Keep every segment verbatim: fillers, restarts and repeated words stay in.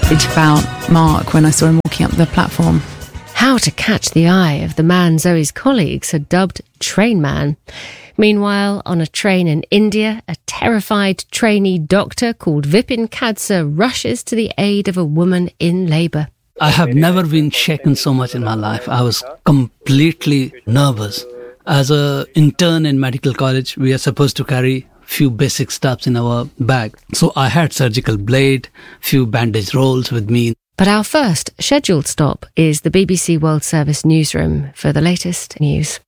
about Mark when I saw him walking up the platform. How to catch the eye of the man Zoe's colleagues had dubbed Train Man. Meanwhile, on a train in India, a terrified trainee doctor called Vipin Khadse rushes to the aid of a woman in labour. I have never been shaken so much in my life. I was completely nervous. As an intern in medical college, we are supposed to carry few basic stuffs in our bag. So I had surgical blade, few bandage rolls with me. But our first scheduled stop is the B B C World Service newsroom for the latest news.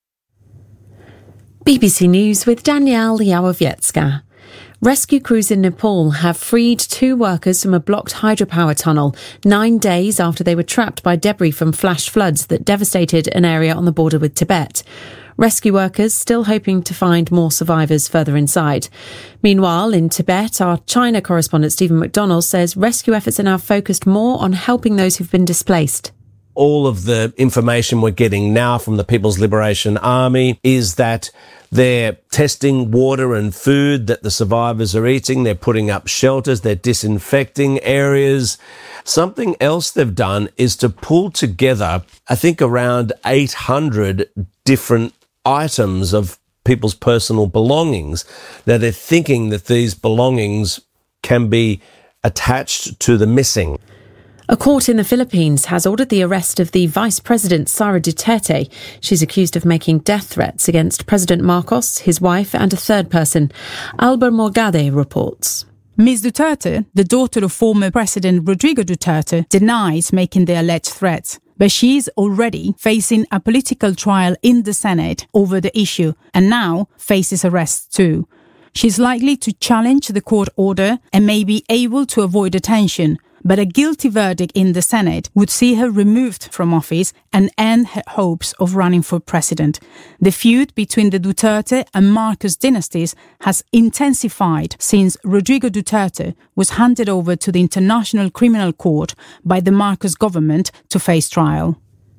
B B C News with Danielle Yawowiecka. Rescue crews in Nepal have freed two workers from a blocked hydropower tunnel nine days after they were trapped by debris from flash floods that devastated an area on the border with Tibet. Rescue workers still hoping to find more survivors further inside. Meanwhile, in Tibet, our China correspondent Stephen McDonnell says rescue efforts are now focused more on helping those who've been displaced. All of the information we're getting now from the People's Liberation Army is that they're testing water and food that the survivors are eating. They're putting up shelters. They're disinfecting areas. Something else they've done is to pull together, I think, around eight hundred different items of people's personal belongings. Now, they're thinking that these belongings can be attached to the missing. A court in the Philippines has ordered the arrest of the Vice President Sara Duterte. She's accused of making death threats against President Marcos, his wife and a third person. Alba Morgade reports. Miz Duterte, the daughter of former President Rodrigo Duterte, denies making the alleged threats. But she is already facing a political trial in the Senate over the issue and now faces arrest too. She's likely to challenge the court order and may be able to avoid detention. But a guilty verdict in the Senate would see her removed from office and end her hopes of running for president. The feud between the Duterte and Marcos dynasties has intensified since Rodrigo Duterte was handed over to the International Criminal Court by the Marcos government to face trial.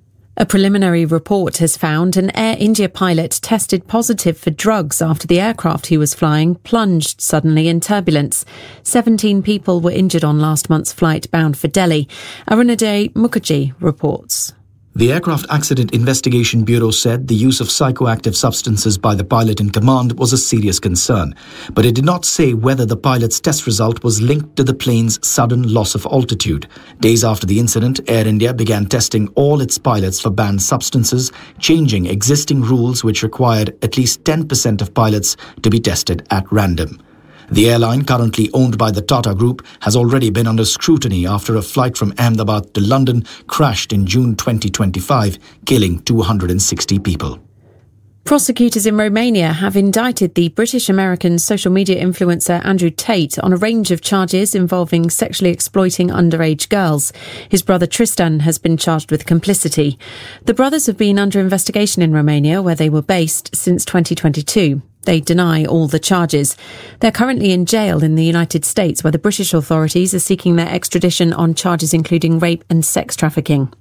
A preliminary report has found an Air India pilot tested positive for drugs after the aircraft he was flying plunged suddenly in turbulence. Seventeen people were injured on last month's flight bound for Delhi. Arunoday Mukherjee reports. The Aircraft Accident Investigation Bureau said the use of psychoactive substances by the pilot in command was a serious concern, but it did not say whether the pilot's test result was linked to the plane's sudden loss of altitude. Days after the incident, Air India began testing all its pilots for banned substances, changing existing rules which required at least ten percent of pilots to be tested at random. The airline, currently owned by the Tata Group, has already been under scrutiny after a flight from Ahmedabad to London crashed in June twenty twenty-five, killing two hundred sixty people. Prosecutors in Romania have indicted the British-American social media influencer Andrew Tate on a range of charges involving sexually exploiting underage girls. His brother Tristan has been charged with complicity. The brothers have been under investigation in Romania, where they were based, since twenty twenty-two. They deny all the charges. They're currently in jail in the United States, where the British authorities are seeking their extradition on charges including rape and sex trafficking.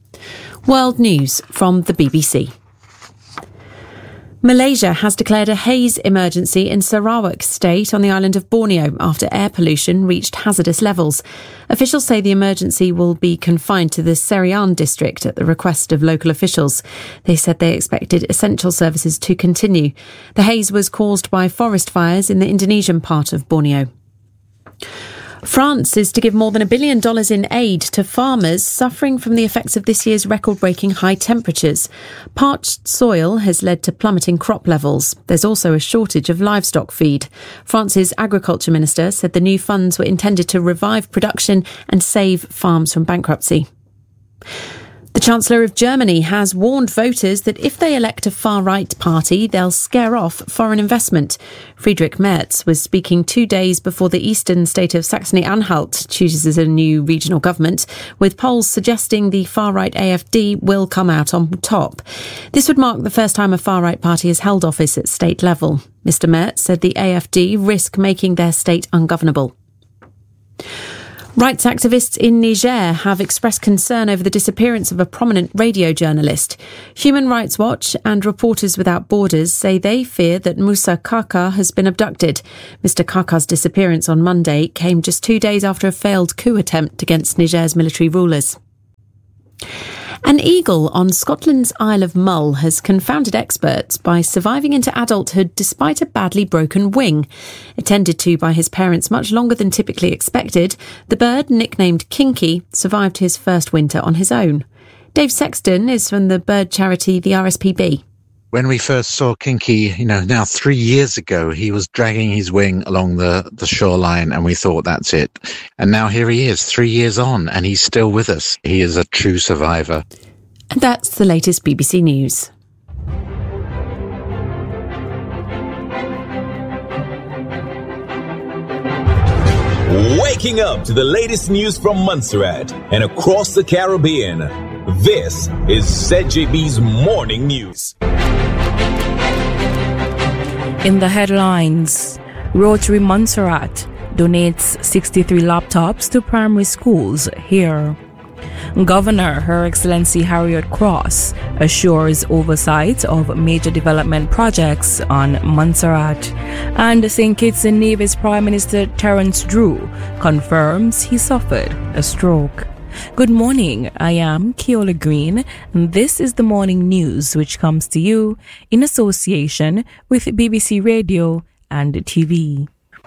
World News from the B B C. Malaysia has declared a haze emergency in Sarawak state on the island of Borneo after air pollution reached hazardous levels. Officials say the emergency will be confined to the Serian district at the request of local officials. They said they expected essential services to continue. The haze was caused by forest fires in the Indonesian part of Borneo. France is to give more than a billion dollars in aid to farmers suffering from the effects of this year's record-breaking high temperatures. Parched soil has led to plummeting crop levels. There's also a shortage of livestock feed. France's agriculture minister said the new funds were intended to revive production and save farms from bankruptcy. The Chancellor of Germany has warned voters that if they elect a far-right party, they'll scare off foreign investment. Friedrich Merz was speaking two days before the eastern state of Saxony-Anhalt chooses a new regional government, with polls suggesting the far-right A F D will come out on top. This would mark the first time a far-right party has held office at state level. Mister Merz said the A F D risk making their state ungovernable. Rights activists in Niger have expressed concern over the disappearance of a prominent radio journalist. Human Rights Watch and Reporters Without Borders say they fear that Moussa Kaka has been abducted. Mister Kaka's disappearance on Monday came just two days after a failed coup attempt against Niger's military rulers. An eagle on Scotland's Isle of Mull has confounded experts by surviving into adulthood despite a badly broken wing. Attended to by his parents much longer than typically expected, the bird, nicknamed Kinky, survived his first winter on his own. Dave Sexton is from the bird charity the R S P B. When we first saw Kinky, you know, now three years ago, he was dragging his wing along the, the shoreline and we thought that's it. And now here he is, three years on, and he's still with us. He is a true survivor. And that's the latest B B C News. Waking up to the latest news from Montserrat and across the Caribbean. This is Z J B's Morning News. In the headlines, Rotary Montserrat donates sixty-three laptops to primary schools here. Governor Her Excellency Harriet Cross assures oversight of major development projects on Montserrat. And Saint Kitts and Nevis Prime Minister Terence Drew confirms he suffered a stroke. Good morning, I am Keola Green, and this is the morning news which comes to you in association with B B C Radio and T V.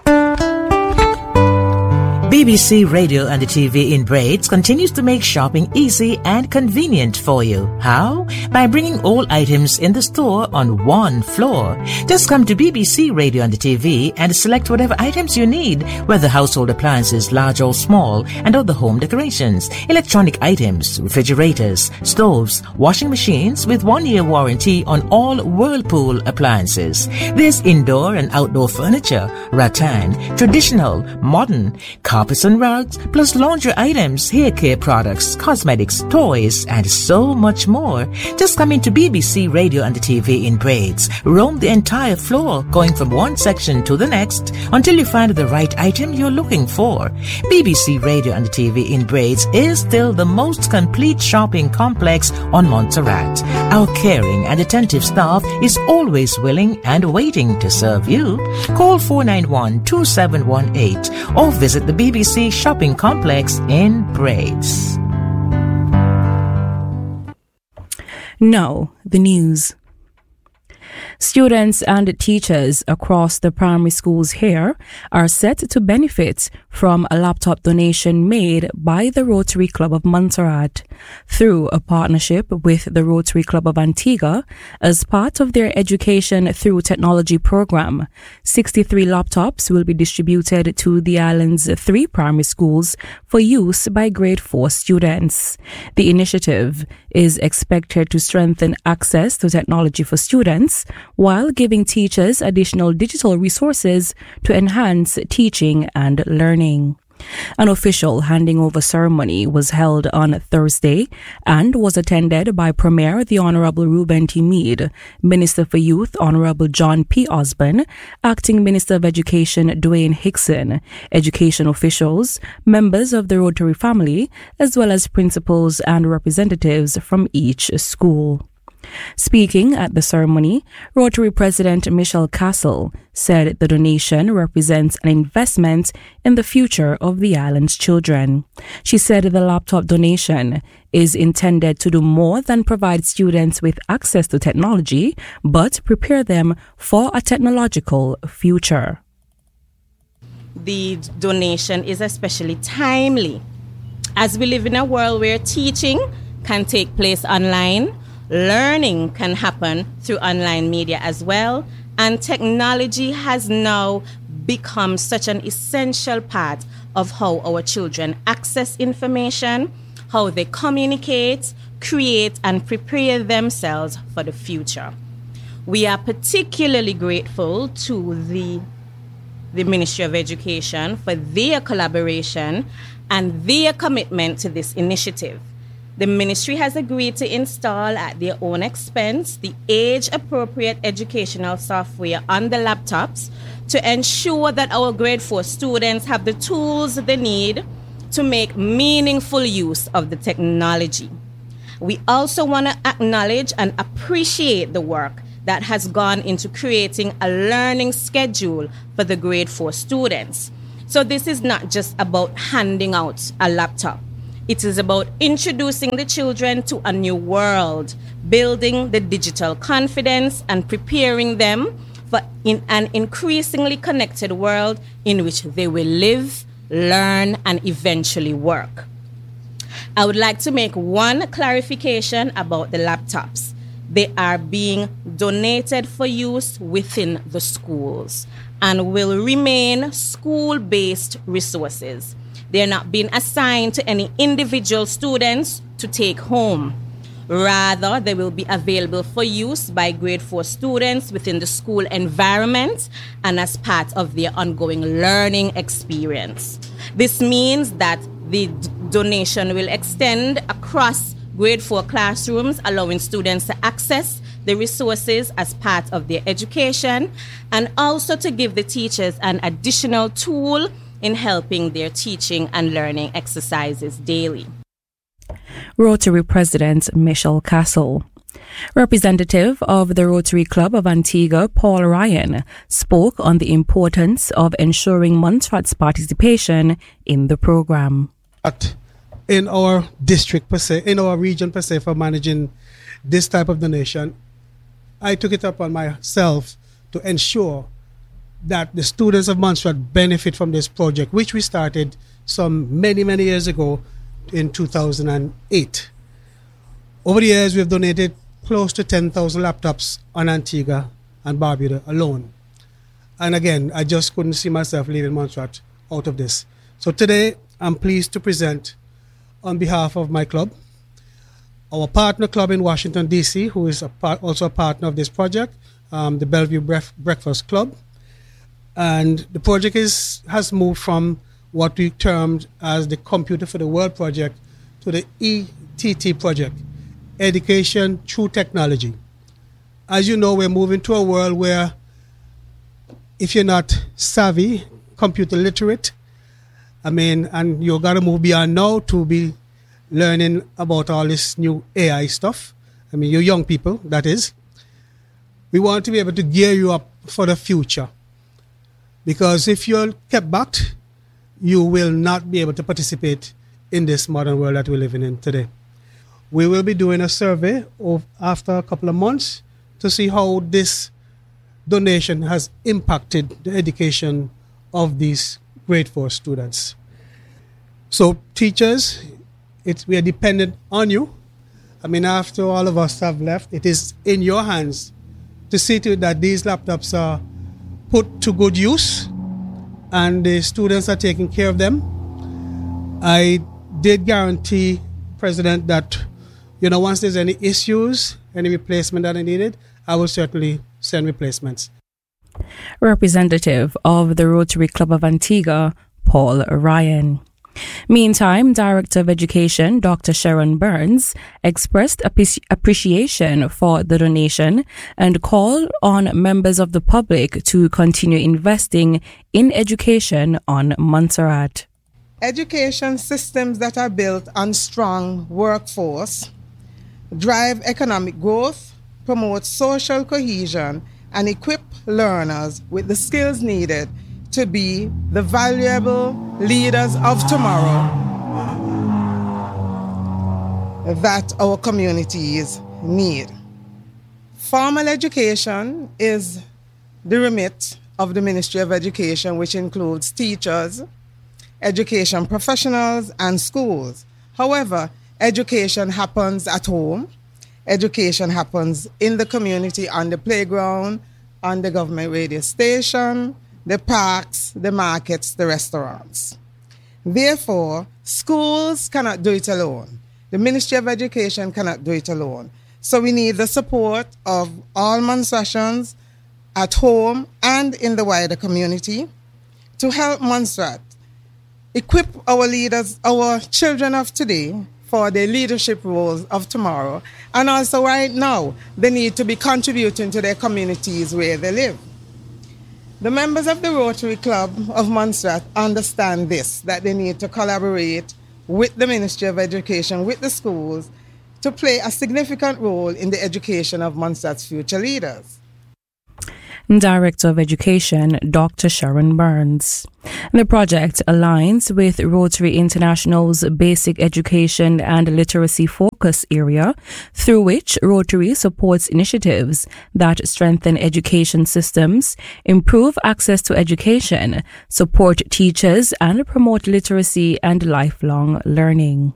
B B C Radio and the T V in Braids continues to make shopping easy and convenient for you. How? By bringing all items in the store on one floor. Just come to B B C Radio and the T V and select whatever items you need, whether household appliances, large or small, and other home decorations, electronic items, refrigerators, stoves, washing machines with one-year warranty on all Whirlpool appliances. There's indoor and outdoor furniture, rattan, traditional, modern, carpets and rugs, plus laundry items, hair care products, cosmetics, toys, and so much more. Just come into B B C Radio and the T V in Braids. Roam the entire floor, going from one section to the next until you find the right item you're looking for. B B C Radio and the T V in Braids is still the most complete shopping complex on Montserrat. Our caring and attentive staff is always willing and waiting to serve you. Call four nine one, two seven one eight or visit the B B C Shopping Complex in Braids. Now, the news. Students and teachers across the primary schools here are set to benefit from a laptop donation made by the Rotary Club of Montserrat through a partnership with the Rotary Club of Antigua as part of their Education Through Technology program. sixty-three laptops will be distributed to the island's three primary schools for use by grade four students. The initiative is expected to strengthen access to technology for students while giving teachers additional digital resources to enhance teaching and learning. An official handing over ceremony was held on Thursday and was attended by Premier the Honourable Reuben T. Mead, Minister for Youth Honourable John P. Osborne, Acting Minister of Education Dwayne Hickson, education officials, members of the Rotary family, as well as principals and representatives from each school. Speaking at the ceremony, Rotary President Michelle Castle said the donation represents an investment in the future of the island's children. She said the laptop donation is intended to do more than provide students with access to technology, but prepare them for a technological future. The donation is especially timely, as we live in a world where teaching can take place online, learning can happen through online media as well, and technology has now become such an essential part of how our children access information, how they communicate, create, and prepare themselves for the future. We are particularly grateful to the, the Ministry of Education for their collaboration and their commitment to this initiative. The ministry has agreed to install at their own expense the age-appropriate educational software on the laptops to ensure that our grade four students have the tools they need to make meaningful use of the technology. We also want to acknowledge and appreciate the work that has gone into creating a learning schedule for the grade four students. So this is not just about handing out a laptop. It is about introducing the children to a new world, building the digital confidence and preparing them for in an increasingly connected world in which they will live, learn, and eventually work. I would like to make one clarification about the laptops. They are being donated for use within the schools and will remain school-based resources. They are not being assigned to any individual students to take home. Rather, they will be available for use by grade four students within the school environment and as part of their ongoing learning experience. This means that the d- donation will extend across grade four classrooms, allowing students to access the resources as part of their education and also to give the teachers an additional tool in helping their teaching and learning exercises daily. Rotary President Michelle Castle. Representative of the Rotary Club of Antigua, Paul Ryan, spoke on the importance of ensuring Montserrat's participation in the program. In our district per se, in our region per se, for managing this type of donation, I took it upon myself to ensure that the students of Montserrat benefit from this project, which we started some many, many years ago in two thousand eight. Over the years, we've donated close to ten thousand laptops on Antigua and Barbuda alone. And again, I just couldn't see myself leaving Montserrat out of this. So today, I'm pleased to present, on behalf of my club, our partner club in Washington, D C, who is a part, also a partner of this project, um, the Bellevue Bref- Breakfast Club. And the project is has moved from what we termed as the Computer for the World project to the E T T project, Education Through Technology. As you know, we're moving to a world where if you're not savvy, computer literate, I mean, and you got to move beyond now to be learning about all this new A I stuff. I mean, you young people, that is. We want to be able to gear you up for the future. Because if you're kept back, you will not be able to participate in this modern world that we're living in today. We will be doing a survey of after a couple of months to see how this donation has impacted the education of these grade four students. So teachers, it's, we are dependent on you. I mean, after all of us have left, it is in your hands to see to it that these laptops are put to good use and the students are taking care of them. I did guarantee, President, that, you know, once there's any issues, any replacement that are needed, I will certainly send replacements. Representative of the Rotary Club of Antigua, Paul Ryan. Meantime, Director of Education, Doctor Sharon Burns, expressed appreciation for the donation and called on members of the public to continue investing in education on Montserrat. Education systems that are built on strong workforce drive economic growth, promote social cohesion, and equip learners with the skills needed to be the valuable leaders of tomorrow that our communities need. Formal education is the remit of the Ministry of Education, which includes teachers, education professionals, and schools. However, education happens at home. Education happens in the community, on the playground, on the government radio station, the parks, the markets, the restaurants. Therefore, schools cannot do it alone. The Ministry of Education cannot do it alone. So we need the support of all Montserratians at home and in the wider community to help Montserrat equip our leaders, our children of today, for their leadership roles of tomorrow. And also right now, they need to be contributing to their communities where they live. The members of the Rotary Club of Montserrat understand this, that they need to collaborate with the Ministry of Education, with the schools, to play a significant role in the education of Montserrat's future leaders. Director of Education, Doctor Sharon Burns. The project aligns with Rotary International's Basic Education and Literacy Focus area, through which Rotary supports initiatives that strengthen education systems, improve access to education, support teachers, and promote literacy and lifelong learning.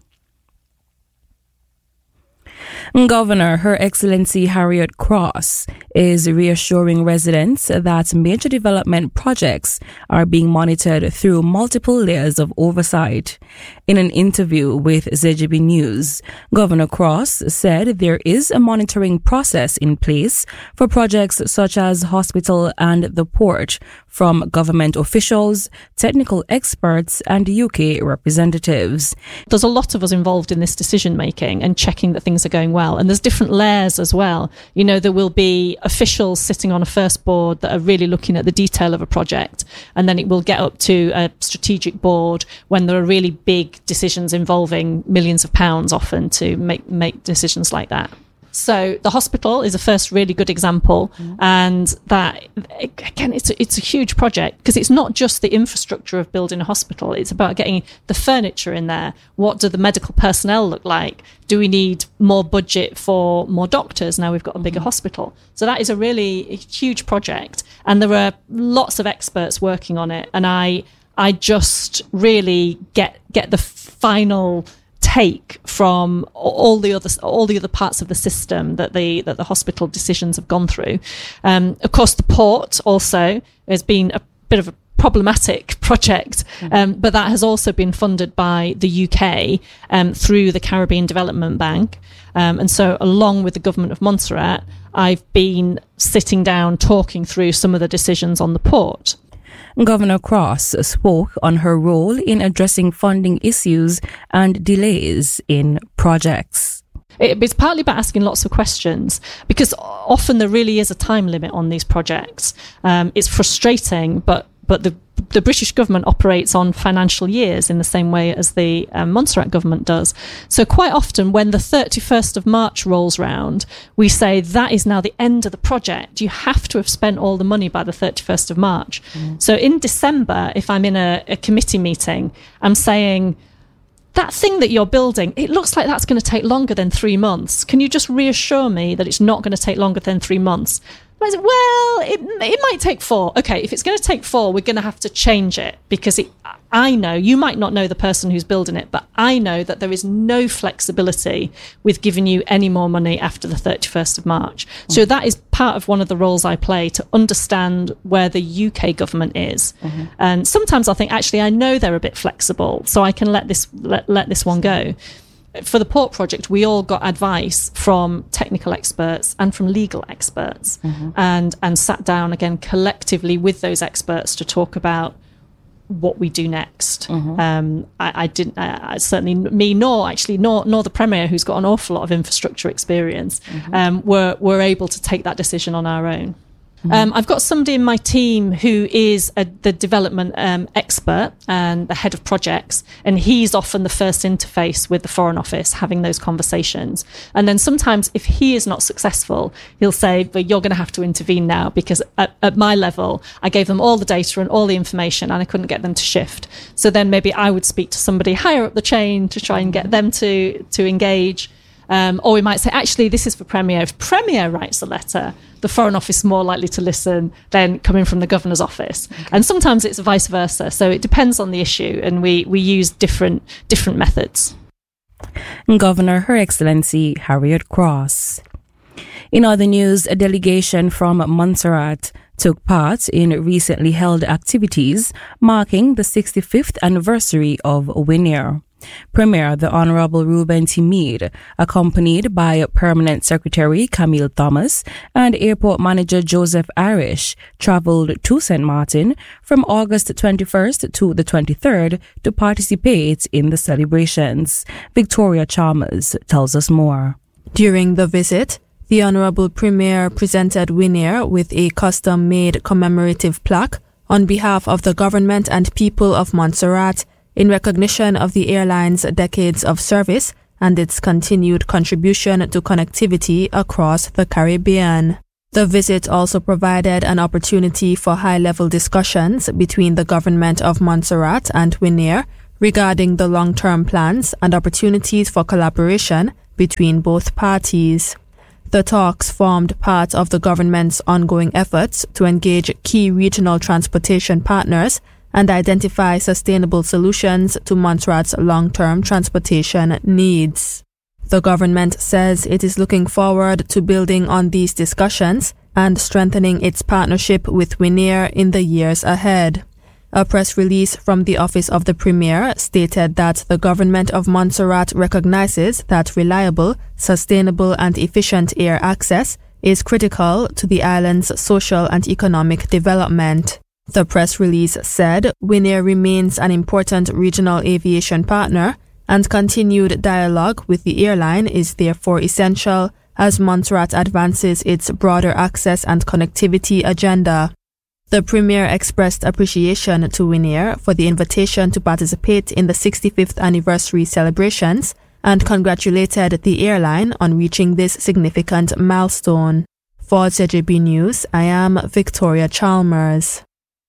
Governor Her Excellency Harriet Cross is reassuring residents that major development projects are being monitored through multiple layers of oversight. In an interview with Z J B News, Governor Cross said there is a monitoring process in place for projects such as hospital and the port from government officials, technical experts, and U K representatives. There's a lot of us involved in this decision making and checking that things are going well. And there's different layers as well. You know, there will be officials sitting on a first board that are really looking at the detail of a project. And then it will get up to a strategic board when there are really big decisions involving millions of pounds often to make, make decisions like that. So the hospital is a first really good example, mm. and that again, it's a, it's a huge project because it's not just the infrastructure of building a hospital. It's about getting the furniture in there. What do the medical personnel look like? Do we need more budget for more doctors now we've got a bigger mm. hospital? So that is a really huge project, and there are lots of experts working on it. And I I just really get get the final take from all the other all the other parts of the system that the that the hospital decisions have gone through. Um, of course, the port also has been a bit of a problematic project, um, but that has also been funded by the U K um, through the Caribbean Development Bank. Um, and so, along with the government of Montserrat, I've been sitting down talking through some of the decisions on the port. Governor Cross spoke on her role in addressing funding issues and delays in projects. It's partly about asking lots of questions, because often there really is a time limit on these projects. Um, it's frustrating, but but the the British government operates on financial years in the same way as the um, Montserrat government does. So quite often when the thirty-first of March rolls round, we say that is now the end of the project. You have to have spent all the money by the thirty-first of March. Mm. So in December, if I'm in a, a committee meeting, I'm saying, that thing that you're building, it looks like that's going to take longer than three months. Can you just reassure me that it's not going to take longer than three months? I said, well, it, it might take four. Okay, if it's going to take four, we're going to have to change it, because it, I know, you might not know the person who's building it, but I know that there is no flexibility with giving you any more money after the thirty-first of March. Mm-hmm. So that is part of one of the roles I play, to understand where the U K government is. Mm-hmm. And sometimes I think, actually, I know they're a bit flexible, so I can let this let, let this one go. For the port project, we all got advice from technical experts and from legal experts, mm-hmm. and and sat down again collectively with those experts to talk about what we do next. Mm-hmm. Um, I, I didn't, I, I certainly me nor actually nor nor the Premier, who's got an awful lot of infrastructure experience, mm-hmm. um, were were able to take that decision on our own. Mm-hmm. Um, I've got somebody in my team who is a, the development um, expert and the head of projects, and he's often the first interface with the Foreign Office, having those conversations. And then sometimes if he is not successful, he'll say, but you're going to have to intervene now, because at, at my level, I gave them all the data and all the information and I couldn't get them to shift. So then maybe I would speak to somebody higher up the chain to try and get them to, to engage. Um, or we might say, actually, this is for Premier. If Premier writes a letter, the Foreign Office is more likely to listen than coming from the Governor's office. Okay. And sometimes it's vice versa. So it depends on the issue, and we, we use different different methods. Governor Her Excellency Harriet Cross. In other news, a delegation from Montserrat took part in recently held activities marking the sixty-fifth anniversary of Winier. Premier the Honourable Reuben T. Meade, accompanied by Permanent Secretary Camille Thomas and Airport Manager Joseph Irish, travelled to Saint Martin from August twenty-first to the twenty-third to participate in the celebrations. Victoria Chalmers tells us more. During the visit, The Honourable Premier presented Winair with a custom-made commemorative plaque on behalf of the government and people of Montserrat in recognition of the airline's decades of service and its continued contribution to connectivity across the Caribbean. The visit also provided an opportunity for high-level discussions between the government of Montserrat and Winair regarding the long-term plans and opportunities for collaboration between both parties. The talks formed part of the government's ongoing efforts to engage key regional transportation partners and identify sustainable solutions to Montserrat's long-term transportation needs. The government says it is looking forward to building on these discussions and strengthening its partnership with Winair in the years ahead. A press release from the Office of the Premier stated that the government of Montserrat recognizes that reliable, sustainable and efficient air access is critical to the island's social and economic development. The press release said Winair remains an important regional aviation partner and continued dialogue with the airline is therefore essential as Montserrat advances its broader access and connectivity agenda. The Premier expressed appreciation to Winair for the invitation to participate in the sixty-fifth anniversary celebrations and congratulated the airline on reaching this significant milestone. For Z J B News, I am Victoria Chalmers.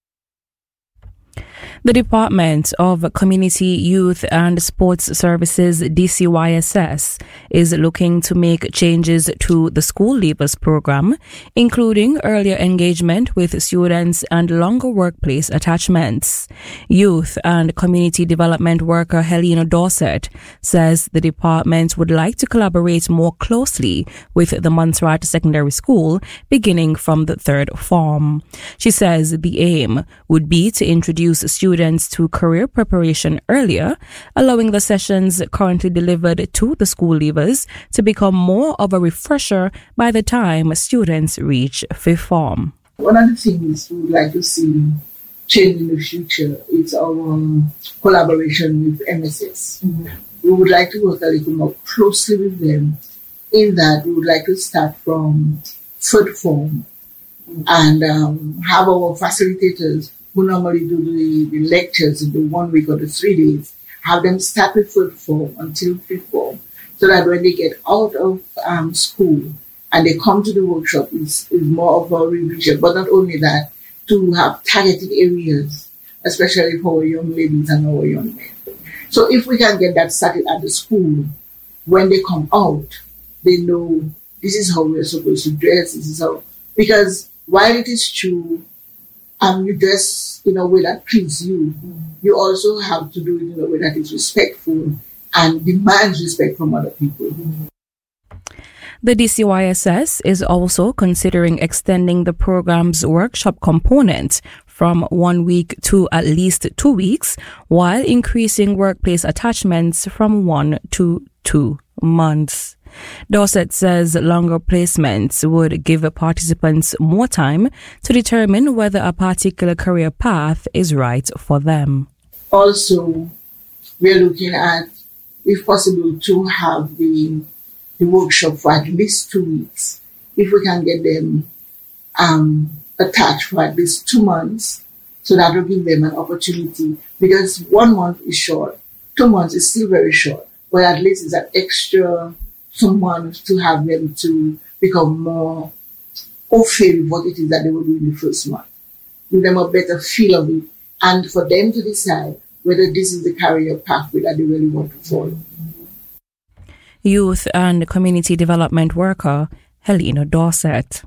The Department of Community, Youth and Sports Services, D C Y S S, is looking to make changes to the School Leavers program, including earlier engagement with students and longer workplace attachments. Youth and Community Development worker Helena Dorset says the department would like to collaborate more closely with the Montserrat Secondary School, beginning from the third form. She says the aim would be to introduce students Students to career preparation earlier, allowing the sessions currently delivered to the school leavers to become more of a refresher by the time students reach fifth form. One of the things we would like to see change in the future is our collaboration with M S S. Mm-hmm. We would like to work a little more closely with them in that we would like to start from third form mm-hmm. and um, have our facilitators who normally do the, the lectures in the one week or the three days, have them start with third form until fifth form, so that when they get out of um, school and they come to the workshop, it's, it's more of a revision. But not only that, to have targeted areas, especially for our young ladies and our young men. So if we can get that started at the school, when they come out, they know this is how we're supposed to dress, this is how, because while it is true, Um, you dress in a way that pleases you, you also have to do it in a way that is respectful and demands respect from other people. The D C Y S S is also considering extending the program's workshop component from one week to at least two weeks, while increasing workplace attachments from one to two months. Dorset says longer placements would give participants more time to determine whether a particular career path is right for them. Also, we're looking at, if possible, to have the, the workshop for at least two weeks. If we can get them um, attached for at least two months, so that will give them an opportunity. Because one month is short, two months is still very short, but at least it's an extra someone to have them to become more au fait with what it is that they will do in the first month. Give them a better feel of it, and for them to decide whether this is the career pathway that they really want to follow. Youth and Community Development worker Helena Dorset.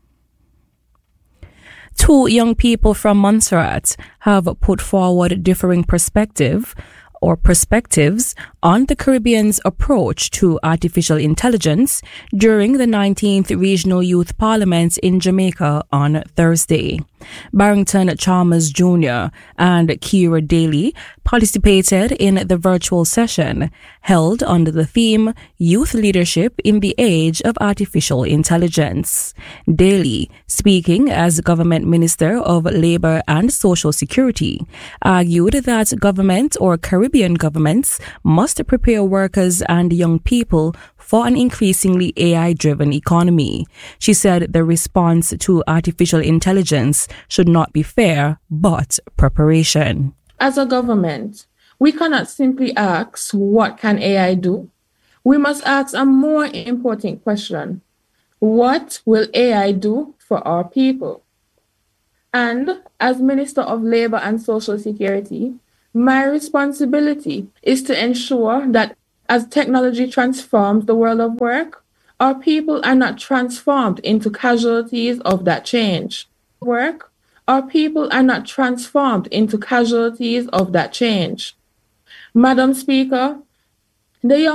Two young people from Montserrat have put forward differing perspective or perspectives on the Caribbean's approach to artificial intelligence during the nineteenth Regional Youth Parliament in Jamaica on Thursday. Barrington Chalmers Junior and Kira Daly participated in the virtual session held under the theme Youth Leadership in the Age of Artificial Intelligence. Daly, speaking as Government Minister of Labour and Social Security, argued that government or Caribbean governments must must prepare workers and young people for an increasingly A I-driven economy. She said the response to artificial intelligence should not be fear, but preparation. As a government, we cannot simply ask, what can A I do? We must ask a more important question. What will A I do for our people? And as Minister of Labour and Social Security, my responsibility is to ensure that as technology transforms the world of work, our people are not transformed into casualties of that change. Work, our people are not transformed into casualties of that change. Madam Speaker, the young